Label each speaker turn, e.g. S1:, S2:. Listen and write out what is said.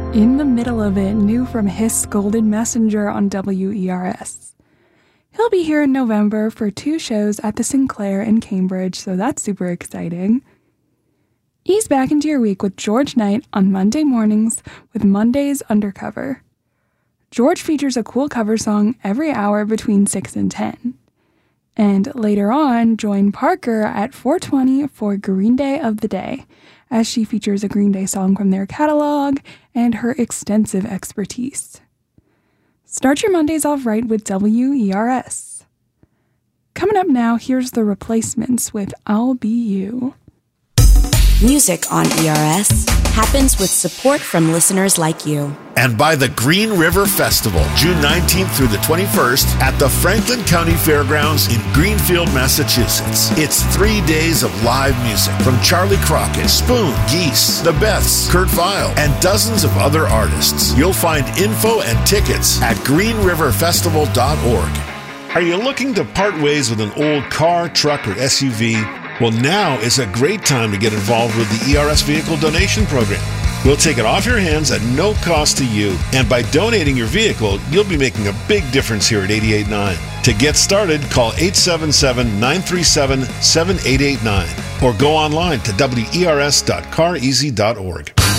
S1: In the Middle of It, new from Hiss Golden Messenger on WERS. He'll be here in November for 2 shows at the Sinclair in Cambridge, so that's super exciting. Ease back into your week with George Knight on Monday mornings with Monday's Undercover. George features a cool cover song every hour between 6 and 10. And later on, join Parker at 4:20 for Green Day of the Day, as she features a Green Day song from their catalog and her extensive expertise. Start your Mondays off right with WERS. Coming up now, here's The Replacements with I'll Be You.
S2: Music on ERS happens with support from listeners like you.
S3: And by the Green River Festival, June 19th through the 21st at the Franklin County Fairgrounds in Greenfield, Massachusetts. It's 3 days of live music from Charlie Crockett, Spoon, Geese, The Beths, Kurt Vile, and dozens of other artists. You'll find info and tickets at greenriverfestival.org. Are you looking to part ways with an old car, truck, or SUV? Well, now is a great time to get involved with the ERS Vehicle Donation Program. We'll take it off your hands at no cost to you. And by donating your vehicle, you'll be making a big difference here at 88.9. To get started, call 877-937-7889 or go online to wers.careasy.org.